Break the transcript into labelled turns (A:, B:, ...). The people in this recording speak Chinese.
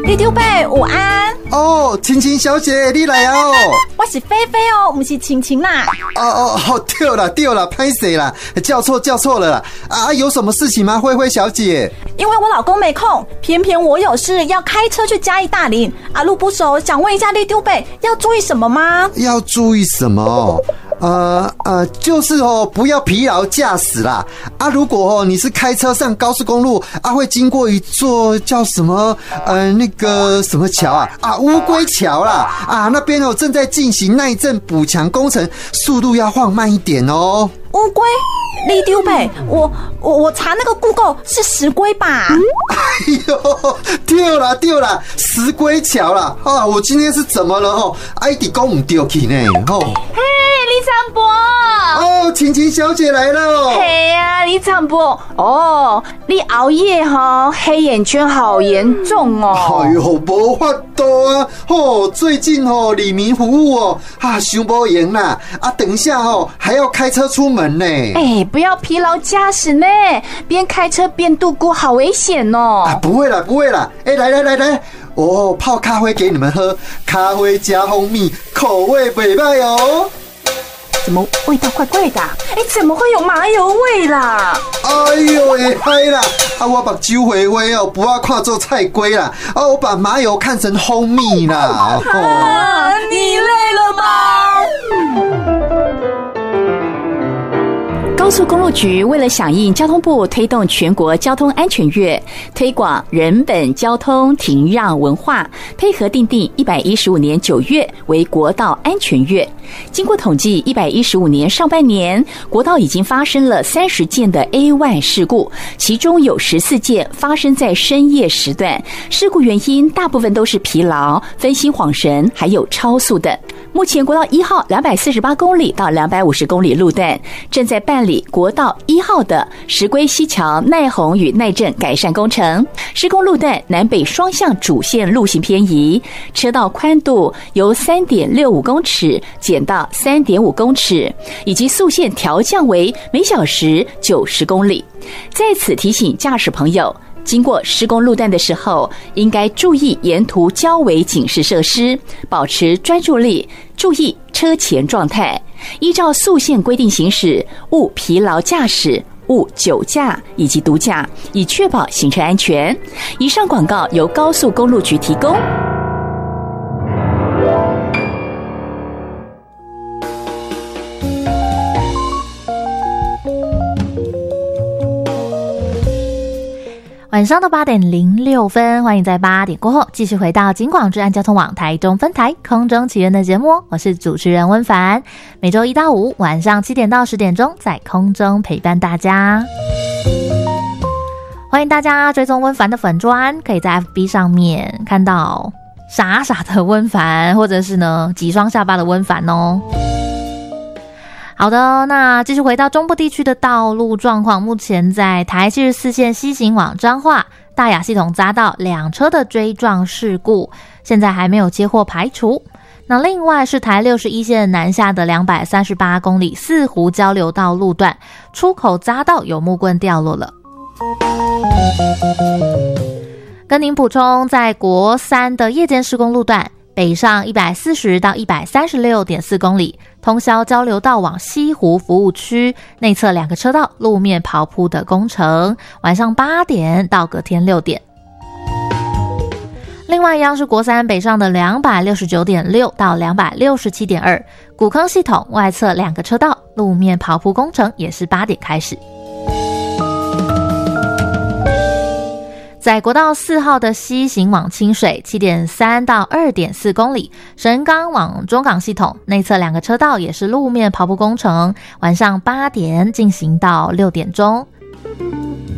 A: 李丢伯午安。
B: 哦，晴晴小姐你来哦。
A: 我是菲菲哦，不是晴晴啦。
B: 对了，拍谁啦？叫错了啦。啊，有什么事情吗，慧慧小姐？
A: 因为我老公没空，偏偏我有事要开车去嘉义大林。路不熟，想问一下李丢伯要注意什么吗？
B: 要注意什么？就是不要疲劳驾驶啦。如果你是开车上高速公路会经过一座叫什么那个什么桥乌龟桥啦那边正在进行耐震补强工程，速度要放慢一点哦。
A: 乌龟？李丢伯，我查那个 Google 是石龟吧？
B: 哎呦，对了，石龟桥啦。我今天是怎么了一直讲不对去呢
A: 嘿，李长博。
B: 晴晴小姐来了。
C: 嘿啊，李长博。你熬夜黑眼圈好严重哦。
B: 哎呦，没法度啊。最近李明服务想不赢啦。等一下还要开车出门呢。
C: 不要疲劳驾驶呢，边开车边度过好危险哦。
B: 不会啦。来，泡咖啡给你们喝，咖啡加蜂蜜，口味不错哦。
C: 怎么味道怪怪的？怎么会有麻油味啦？
B: 哎呦，会嗨啦！我把酒回味不要看做菜龟啦。我把麻油看成蜂蜜啦。
C: 你累了吗？
D: 高速公路局为了响应交通部推动全国交通安全月，推广人本交通停让文化，配合订定115年9月为国道安全月。经过统计，115年上半年国道已经发生了30件的 A1 事故，其中有14件发生在深夜时段，事故原因大部分都是疲劳、分心恍神，还有超速等。目前国道1号248公里到250公里路段正在办理国道1号的石龟溪桥耐洪与耐震改善工程，施工路段南北双向主线路型偏移，车道宽度由 3.65 公尺减到 3.5 公尺，以及速限调降为每小时90公里。在此提醒驾驶朋友，经过施工路段的时候，应该注意沿途交围警示设施，保持专注力，注意车前状态，依照速限规定行驶，勿疲劳驾驶，勿酒驾以及毒驾，以确保行车安全。以上广告由高速公路局提供。
E: 晚上的8点06分，欢迎在8点过后继续回到警广治安交通网台中分台空中奇缘的节目我是主持人温凡，每周1到5晚上7点到10点钟在空中陪伴大家。欢迎大家追踪温凡的粉专，可以在 FB 上面看到傻傻的温凡，或者是呢几双下巴的温凡哦。好的，那继续回到中部地区的道路状况，目前在台74线西行往彰化大雅系统匝道2车的追撞事故，现在还没有接获排除。那另外是台61线南下的238公里四湖交流道路段出口匝道有木棍掉落了。跟您补充，在国3的夜间施工路段北上140到 136.4 公里，通霄交流道往西湖服务区内侧2个车道路面刨铺的工程，晚上8点到隔天6点。另外一样是国3北上的 269.6 到 267.2 古坑系统外侧2个车道路面刨铺工程也是8点开始。在国道4号的西行往清水 7.3 到 2.4 公里，神冈往中港系统内侧2个车道也是路面刨铺工程，晚上8点进行到6点钟。